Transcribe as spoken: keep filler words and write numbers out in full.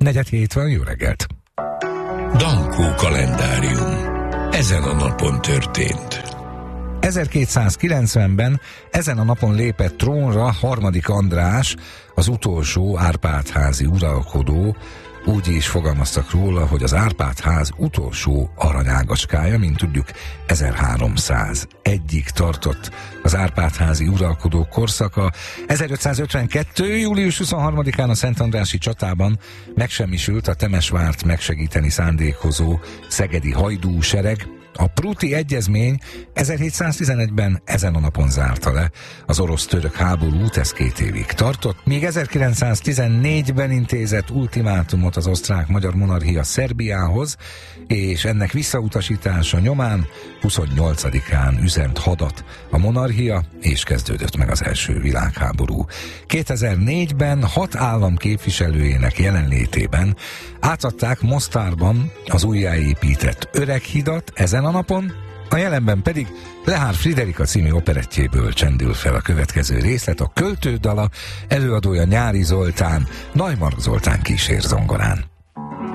Negyed hét van, jó reggelt! Dankó kalendárium. Ezen a napon történt. ezerkétszázkilencvenben ezen a napon lépett trónra harmadik András, az utolsó Árpád-házi uralkodó. Úgy is fogalmaztak róla, hogy az Árpád-ház utolsó aranyágacskája, mint tudjuk, ezerháromszázegyig tartott az Árpád-házi uralkodó korszaka. ezerötszázötvenkettő. július huszonharmadikán a Szentandrássy csatában megsemmisült a Temesvárt megsegíteni szándékozó szegedi hajdú sereg. A Pruti Egyezmény ezerhétszáztizenegyben ezen a napon zárta le az orosz-török háborút, ez két évig tartott, míg ezerkilencszáztizennégyben intézett ultimátumot az osztrák-magyar monarchia Szerbiához, és ennek visszautasítása nyomán huszonnyolcadikán üzent hadat a monarchia, és kezdődött meg az első világháború. kétezer-négyben hat állam képviselőjének jelenlétében átadták Mostárban az újjáépített Öreghidat ezen a napon, a jelenben pedig Lehár Friderika című operettjéből csendül fel a következő részlet, a költődala, előadója Nyári Zoltán, Neumark Zoltán kísér zongorán.